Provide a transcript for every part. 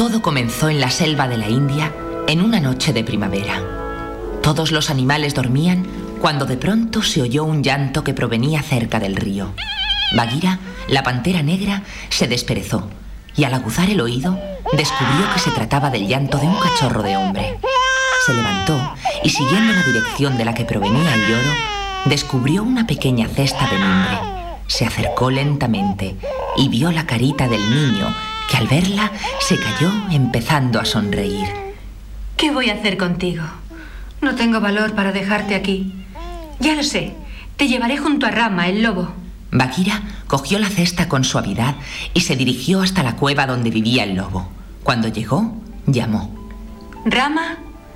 Todo comenzó en la selva de la India en una noche de primavera. Todos los animales dormían cuando de pronto se oyó un llanto que provenía cerca del río. Bagheera, la pantera negra, se desperezó y al aguzar el oído descubrió que se trataba del llanto de un cachorro de hombre. Se levantó y siguiendo la dirección de la que provenía el lloro, descubrió una pequeña cesta de mimbre. Se acercó lentamente y vio la carita del niño, que al verla se calló empezando a sonreír. ¿Qué voy a hacer contigo? No tengo valor para dejarte aquí. Ya lo sé, te llevaré junto a Rama, el lobo. Bagheera cogió la cesta con suavidad y se dirigió hasta la cueva donde vivía el lobo. Cuando llegó, llamó. Rama,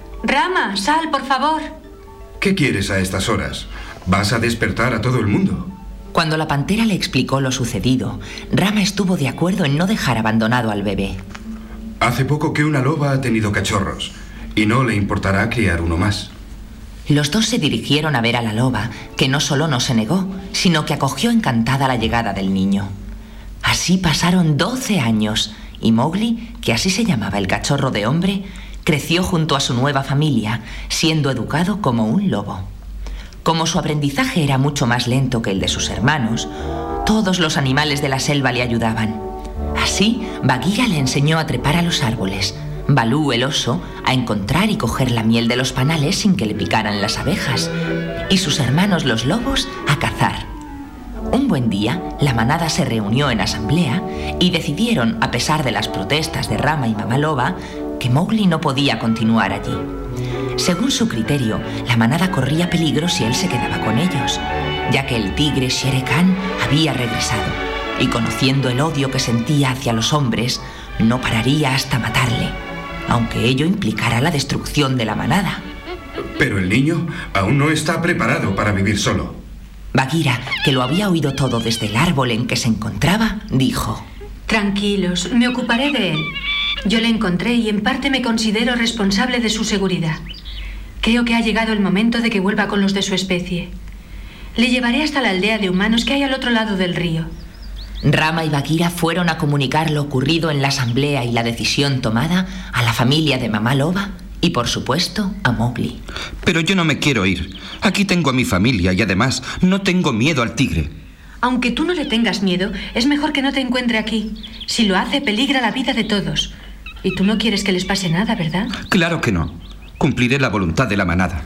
Rama, sal, por favor. ¿Qué quieres a estas horas? Vas a despertar a todo el mundo. Cuando la pantera le explicó lo sucedido, Rama estuvo de acuerdo en no dejar abandonado al bebé. Hace poco que una loba ha tenido cachorros y no le importará criar uno más. Los dos se dirigieron a ver a la loba, que no solo no se negó, sino que acogió encantada la llegada del niño. Así pasaron 12 años y Mowgli, que así se llamaba el cachorro de hombre, creció junto a su nueva familia, siendo educado como un lobo. Como su aprendizaje era mucho más lento que el de sus hermanos, todos los animales de la selva le ayudaban. Así, Bagheera le enseñó a trepar a los árboles, Baloo, el oso, a encontrar y coger la miel de los panales sin que le picaran las abejas, y sus hermanos los lobos a cazar. Un buen día, la manada se reunió en asamblea y decidieron, a pesar de las protestas de Rama y Mamá Loba, que Mowgli no podía continuar allí. Según su criterio, la manada corría peligro si él se quedaba con ellos, ya que el tigre Shere Khan había regresado, y conociendo el odio que sentía hacia los hombres, no pararía hasta matarle, aunque ello implicara la destrucción de la manada. Pero el niño aún no está preparado para vivir solo. Bagheera, que lo había oído todo desde el árbol en que se encontraba, dijo: Tranquilos, me ocuparé de él. Yo le encontré y en parte me considero responsable de su seguridad. Creo que ha llegado el momento de que vuelva con los de su especie. Le llevaré hasta la aldea de humanos que hay al otro lado del río. Rama y Bagheera fueron a comunicar lo ocurrido en la asamblea y la decisión tomada a la familia de Mamá Loba y, por supuesto, a Mowgli. Pero yo no me quiero ir. Aquí tengo a mi familia y además no tengo miedo al tigre. Aunque tú no le tengas miedo, es mejor que no te encuentre aquí. Si lo hace, peligra la vida de todos. Y tú no quieres que les pase nada, ¿verdad? Claro que no. Cumpliré la voluntad de la manada.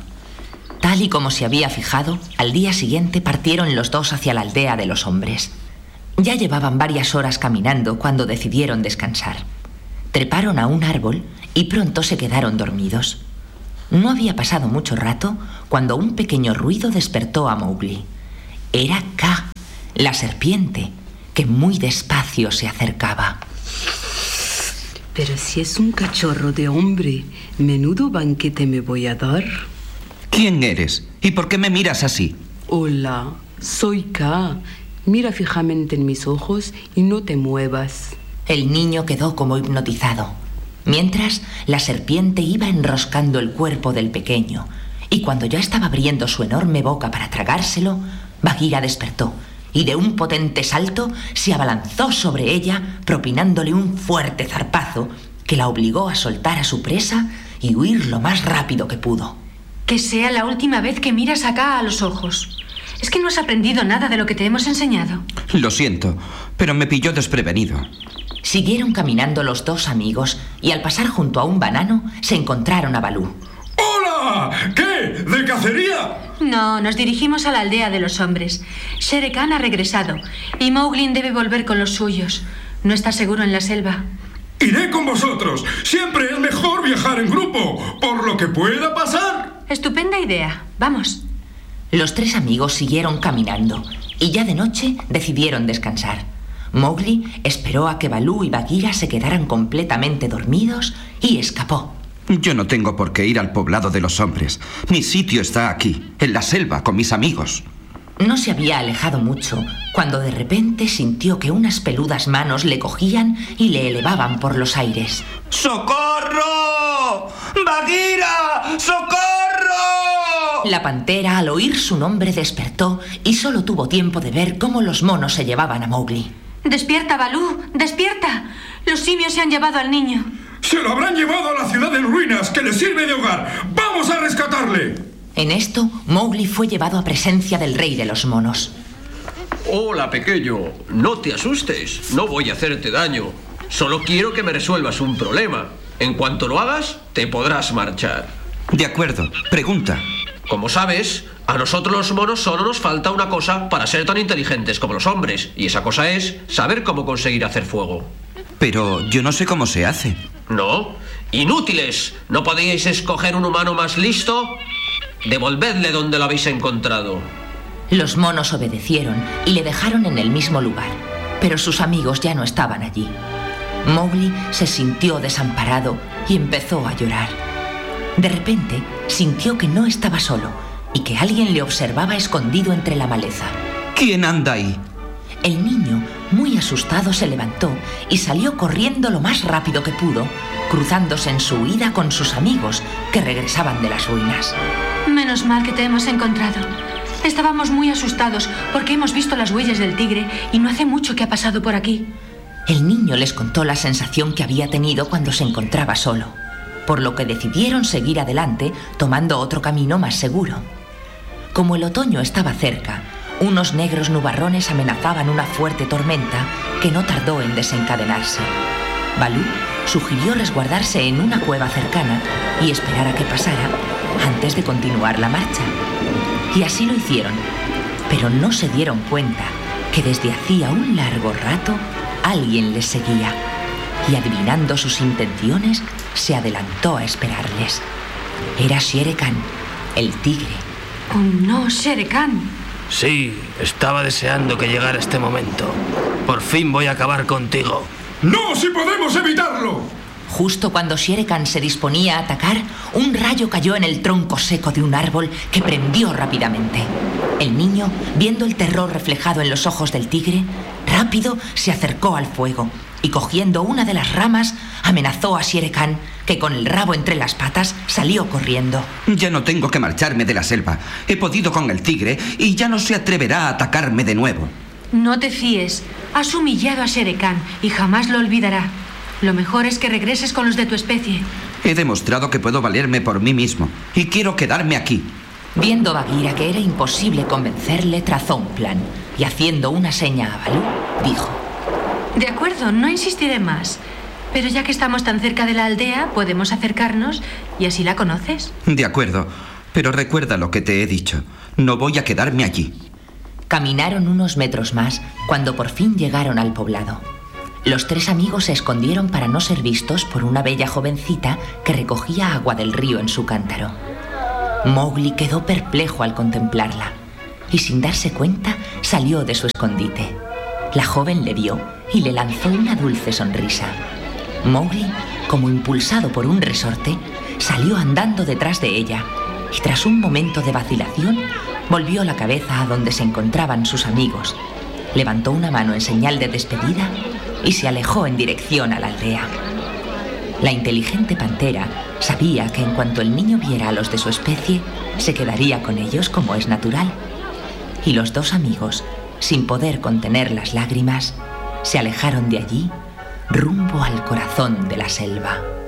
Tal y como se había fijado, al día siguiente partieron los dos hacia la aldea de los hombres. Ya llevaban varias horas caminando cuando decidieron descansar. Treparon a un árbol y pronto se quedaron dormidos. No había pasado mucho rato cuando un pequeño ruido despertó a Mowgli. Era Kaa, la serpiente, que muy despacio se acercaba. Pero si es un cachorro de hombre, menudo banquete me voy a dar. ¿Quién eres? ¿Y por qué me miras así? Hola, soy Kaa. Mira fijamente en mis ojos y no te muevas. El niño quedó como hipnotizado, mientras la serpiente iba enroscando el cuerpo del pequeño, y cuando ya estaba abriendo su enorme boca para tragárselo, Bagheera despertó y de un potente salto se abalanzó sobre ella, propinándole un fuerte zarpazo que la obligó a soltar a su presa y huir lo más rápido que pudo. Que sea la última vez que miras acá a los ojos. ¿Es que no has aprendido nada de lo que te hemos enseñado? Lo siento, pero me pilló desprevenido. Siguieron caminando los dos amigos y al pasar junto a un banano se encontraron a Baloo. ¡Hola! ¿Qué? ¿De cacería? No, nos dirigimos a la aldea de los hombres. Shere Khan ha regresado y Mowgli debe volver con los suyos. No está seguro en la selva. Iré con vosotros. Siempre es mejor viajar en grupo, por lo que pueda pasar. Estupenda idea. Vamos. Los tres amigos siguieron caminando y ya de noche decidieron descansar. Mowgli esperó a que Baloo y Bagheera se quedaran completamente dormidos y escapó. Yo no tengo por qué ir al poblado de los hombres. Mi sitio está aquí, en la selva, con mis amigos. No se había alejado mucho cuando de repente sintió que unas peludas manos le cogían y le elevaban por los aires. ¡Socorro! ¡Bagheera! ¡Socorro! La pantera, al oír su nombre, despertó y solo tuvo tiempo de ver cómo los monos se llevaban a Mowgli. ¡Despierta, Baloo! ¡Despierta! Los simios se han llevado al niño. Se lo habrán llevado a la ciudad en ruinas, que le sirve de hogar. ¡Vamos a rescatarle! En esto, Mowgli fue llevado a presencia del rey de los monos. Hola, pequeño. No te asustes. No voy a hacerte daño. Solo quiero que me resuelvas un problema. En cuanto lo hagas, te podrás marchar. De acuerdo. Pregunta. Como sabes, a nosotros los monos solo nos falta una cosa para ser tan inteligentes como los hombres. Y esa cosa es saber cómo conseguir hacer fuego. Pero yo no sé cómo se hace. ¿No? ¡Inútiles! ¿No podéis escoger un humano más listo? Devolvedle donde lo habéis encontrado. Los monos obedecieron y le dejaron en el mismo lugar, pero sus amigos ya no estaban allí. Mowgli se sintió desamparado y empezó a llorar. De repente, sintió que no estaba solo y que alguien le observaba escondido entre la maleza. ¿Quién anda ahí? El niño, muy asustado, se levantó y salió corriendo lo más rápido que pudo, cruzándose en su huida con sus amigos, que regresaban de las ruinas. Menos mal que te hemos encontrado. Estábamos muy asustados porque hemos visto las huellas del tigre y no hace mucho que ha pasado por aquí. El niño les contó la sensación que había tenido cuando se encontraba solo, por lo que decidieron seguir adelante tomando otro camino más seguro. Como el otoño estaba cerca, unos negros nubarrones amenazaban una fuerte tormenta que no tardó en desencadenarse. Balú sugirió resguardarse en una cueva cercana y esperar a que pasara antes de continuar la marcha. Y así lo hicieron, pero no se dieron cuenta que desde hacía un largo rato alguien les seguía y, adivinando sus intenciones, se adelantó a esperarles. Era Shere Khan, el tigre. ¡Oh, no, Shere Khan! Sí, estaba deseando que llegara este momento. Por fin voy a acabar contigo. ¡No, si podemos evitarlo! Justo cuando Shere Khan se disponía a atacar, un rayo cayó en el tronco seco de un árbol que prendió rápidamente. El niño, viendo el terror reflejado en los ojos del tigre, rápido se acercó al fuego y, cogiendo una de las ramas, amenazó a Shere Khan, que con el rabo entre las patas salió corriendo. Ya no tengo que marcharme de la selva. He podido con el tigre y ya no se atreverá a atacarme de nuevo. No te fíes. Has humillado a Shere Khan y jamás lo olvidará. Lo mejor es que regreses con los de tu especie. He demostrado que puedo valerme por mí mismo y quiero quedarme aquí. Viendo Bagheera que era imposible convencerle, trazó un plan y, haciendo una seña a Balú, dijo: De acuerdo, no insistiré más. Pero ya que estamos tan cerca de la aldea, podemos acercarnos y así la conoces. De acuerdo, pero recuerda lo que te he dicho. No voy a quedarme allí. Caminaron unos metros más cuando por fin llegaron al poblado. Los tres amigos se escondieron para no ser vistos por una bella jovencita que recogía agua del río en su cántaro. Mowgli quedó perplejo al contemplarla y, sin darse cuenta, salió de su escondite. La joven le vio y le lanzó una dulce sonrisa. Mowgli, como impulsado por un resorte, salió andando detrás de ella y, tras un momento de vacilación, volvió la cabeza a donde se encontraban sus amigos, levantó una mano en señal de despedida y se alejó en dirección a la aldea. La inteligente pantera sabía que en cuanto el niño viera a los de su especie, se quedaría con ellos como es natural. Y los dos amigos, sin poder contener las lágrimas, se alejaron de allí rumbo al corazón de la selva.